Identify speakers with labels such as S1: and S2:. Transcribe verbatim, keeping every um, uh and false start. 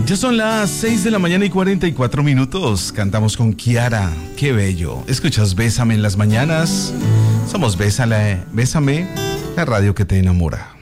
S1: Ya son las seis de la mañana y cuarenta y cuatro minutos. Cantamos con Kiara. Qué bello. Escuchas Bésame en las mañanas. Somos Bésale, Bésame, la radio que te enamora.